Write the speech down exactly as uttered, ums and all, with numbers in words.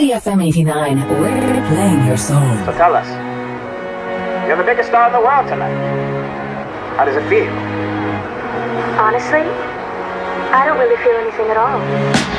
City F M eighty-nine, we're playing your soul. So tell us, you're the biggest star in the world tonight. How does it feel? Honestly, I don't really feel anything at all.